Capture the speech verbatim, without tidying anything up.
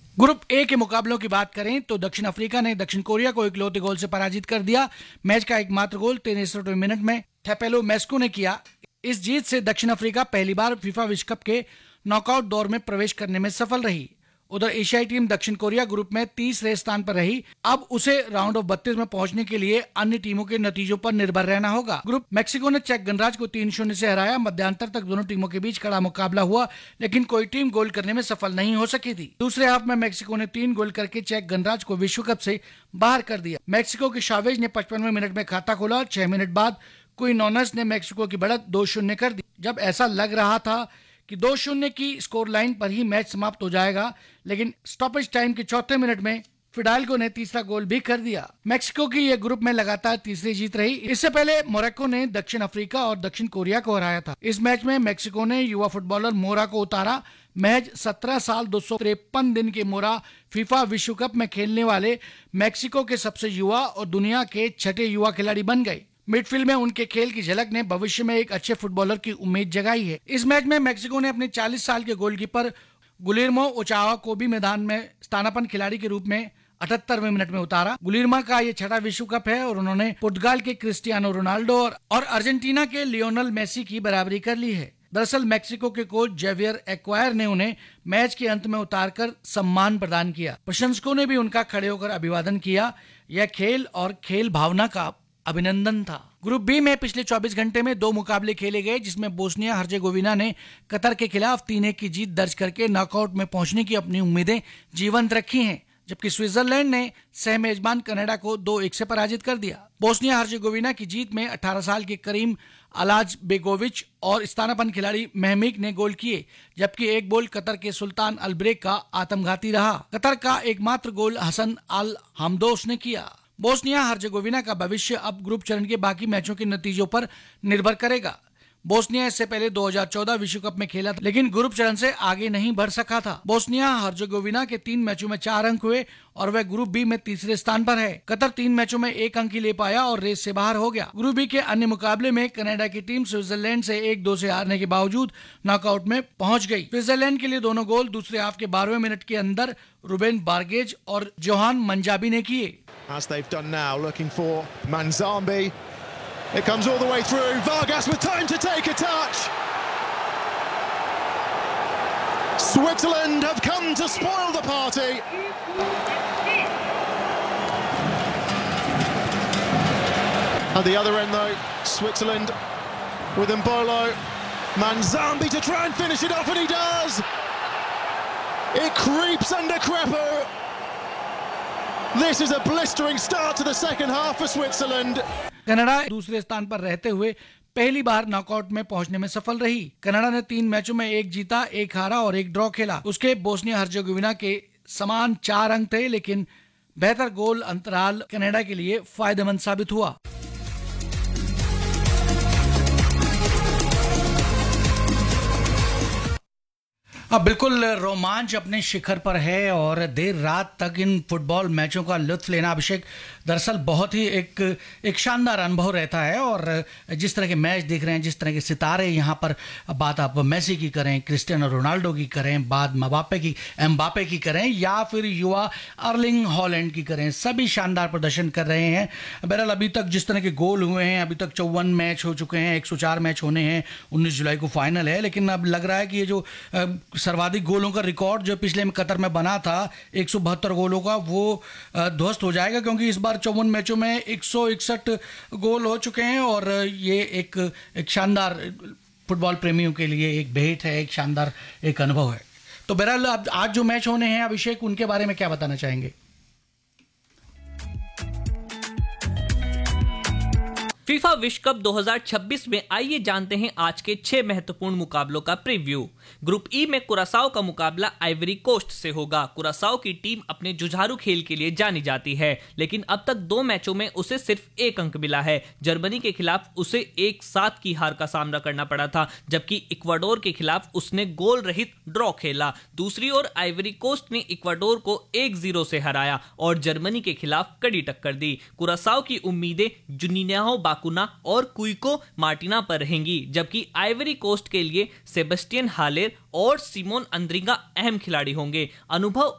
Group A के मुकाबलों की बात करें तो दक्षिण अफ्रीका ने दक्षिण कोरिया को इकलौते गोल से पराजित कर दिया। मैच का एकमात्र गोल तिरसठवें मिनट में थेपेलो मेस्कू ने किया। इस जीत से दक्षिण अफ्रीका पहली बार फीफा विश्व कप के नॉकआउट दौर में प्रवेश करने में सफल रही। उधर एशियाई टीम दक्षिण कोरिया ग्रुप में तीसरे स्थान पर रही। अब उसे राउंड ऑफ बत्तीस में पहुंचने के लिए अन्य टीमों के नतीजों पर निर्भर रहना होगा। ग्रुप मैक्सिको ने चेक गणराज्य को तीन शून्य से हराया। मध्यांतर तक दोनों टीमों के बीच कड़ा मुकाबला हुआ, लेकिन कोई टीम गोल करने में सफल नहीं हो सकी थी। दूसरे हाफ में मैक्सिको ने तीन गोल करके चेक गणराज्य को विश्व कप से बाहर कर दिया। मैक्सिको के शावेज ने पचपनवें मिनट में खाता खोला। छह मिनट बाद क्विनोनस ने मैक्सिको की बढ़त दो शून्य कर दी। जब ऐसा लग रहा था कि दो शून्य की स्कोर लाइन पर ही मैच समाप्त हो जाएगा, लेकिन स्टॉपेज टाइम के चौथे मिनट में फिडाल्गो ने तीसरा गोल भी कर दिया। मैक्सिको की यह ग्रुप में लगातार तीसरी जीत रही। इससे पहले मोरक्को ने दक्षिण अफ्रीका और दक्षिण कोरिया को हराया था। इस मैच में मैक्सिको ने युवा फुटबॉलर मोरा को उतारा। महज सत्रह साल दो सौ तिरपन दिन के मोरा फीफा विश्व कप में खेलने वाले मैक्सिको के सबसे युवा और दुनिया के छठे युवा खिलाड़ी बन गए। मिडफील्ड में उनके खेल की झलक ने भविष्य में एक अच्छे फुटबॉलर की उम्मीद जगाई है। इस मैच में मैक्सिको ने अपने चालीस साल के गोलकीपर गुलिर्मो ओचावा को भी मैदान में स्थानापन्न खिलाड़ी के रूप में अठहत्तरवें मिनट में उतारा। गुलिर्मा का ये छठा विश्व कप है और उन्होंने पुर्तगाल के क्रिस्टियानो रोनाल्डो और, और अर्जेंटीना के लियोनेल मेसी की बराबरी कर ली है। दरअसल मैक्सिको के कोच जेवियर एक्वायर ने उन्हें मैच के अंत में उतारकर सम्मान प्रदान किया। प्रशंसकों ने भी उनका खड़े होकर अभिवादन किया। यह खेल और खेल भावना का अभिनंदन था। ग्रुप बी में पिछले चौबीस घंटे में दो मुकाबले खेले गए, जिसमें बोस्निया हर्जेगोविना ने कतर के खिलाफ तीन एक की जीत दर्ज करके नॉकआउट में पहुंचने की अपनी उम्मीदें जीवंत रखी हैं, जबकि स्विट्जरलैंड ने सह मेजबान कनाडा को दो एक से पराजित कर दिया। बोस्निया हर्जेगोविना की जीत में अठारह साल के करीम अलाज बेगोविच और स्थानापन्न खिलाड़ी महमिक ने गोल किए, जबकि एक गोल कतर के सुल्तान अलब्रेक का आत्मघाती रहा। कतर का एकमात्र गोल हसन अल हमदोस ने किया। बोस्निया हर्जेगोविना का भविष्य अब ग्रुप चरण के बाकी मैचों के नतीजों पर निर्भर करेगा। बोस्निया इससे पहले दो हज़ार चौदह विश्व कप में खेला था, लेकिन ग्रुप चरण से आगे नहीं बढ़ सका था। बोस्निया हर्जेगोविना के तीन मैचों में चार अंक हुए और वह ग्रुप बी में तीसरे स्थान पर है। कतर तीन मैचों में एक अंक ही ले पाया और रेस से बाहर हो गया। ग्रुप बी के अन्य मुकाबले में कनाडा की टीम स्विट्जरलैंड से एक दो से हारने के बावजूद नॉकआउट में पहुंच गई। स्विट्जरलैंड के लिए दोनों गोल दूसरे हाफ के बारहवें मिनट के अंदर रुबेन बार्गेज और जोहान मंजाबी ने किए। As they've done now, looking for Manzambi. It comes all the way through. Vargas with time to take a touch. Switzerland have come to spoil the party. At the other end though, Switzerland with Mbolo. Manzambi to try and finish it off, and he does. It creeps under Crepo. This is a blistering start to the second half for Switzerland. Canada दूसरे स्थान पर रहते हुए पहली बार knockout में पहुंचने में सफल रही। कनाडा ने तीन मैचों में एक जीता, एक हारा और एक ड्रॉ खेला। उसके बोस्निया हर्जेगोविना के समान चार अंक थे, लेकिन बेहतर गोल अंतराल कनाडा के लिए फायदेमंद साबित हुआ। अब बिल्कुल रोमांच अपने शिखर पर है और देर रात तक इन फुटबॉल मैचों का लुत्फ लेना अभिषेक दरअसल बहुत ही एक एक शानदार अनुभव रहता है। और जिस तरह के मैच देख रहे हैं, जिस तरह के सितारे यहाँ पर, बात आप मेसी की करें, क्रिस्टियानो रोनाल्डो की करें, बात मबापे की एम्बापे की करें या फिर युवा अर्लिंग हॉलैंड की करें, सभी शानदार प्रदर्शन कर रहे हैं। बहरहाल अभी तक जिस तरह के गोल हुए हैं, अभी तक चौवन मैच हो चुके हैं, एक सौ चार मैच होने हैं, उन्नीस जुलाई को फाइनल है। लेकिन अब लग रहा है कि ये जो सर्वाधिक गोलों का रिकॉर्ड जो पिछले में कतर में बना था एक सौ बहत्तर गोलों का, वो ध्वस्त हो जाएगा, क्योंकि इस बार चौवन मैचों में एक सौ इकसठ गोल हो चुके हैं। और ये एक एक शानदार फुटबॉल प्रेमियों के लिए एक भेंट है, एक शानदार एक अनुभव है। तो बहरहाल अब आज जो मैच होने हैं अभिषेक, उनके बारे में क्या बताना चाहेंगे? फीफा विश्व कप दो हज़ार छब्बीस में आइए जानते हैं आज के छह महत्वपूर्ण मुकाबलों का प्रीव्यू। ग्रुप ई में कुरासाओ का मुकाबला आइवरी कोस्ट से होगा। कुरासाओ की टीम अपने जुझारू खेल के लिए जानी जाती है, लेकिन अब तक दो मैचों में उसे सिर्फ एक अंक मिला है। जर्मनी के खिलाफ उसे एक सात की हार का सामना करना पड़ा था, जबकि इक्वाडोर के खिलाफ उसने गोल रहित ड्रॉ खेला। दूसरी ओर आइवरी कोस्ट ने इक्वाडोर को एक जीरो से हराया और जर्मनी के खिलाफ कड़ी टक्कर दी। कुरासाओ की उम्मीदें जुनिन्हो बाकुना और कुइको मार्टिना पर रहेंगी, जबकि आइवरी कोस्ट के लिए सेबेस्टियन हालेर और सिमोन अंद्रिगा अहम खिलाड़ी होंगे। अनुभव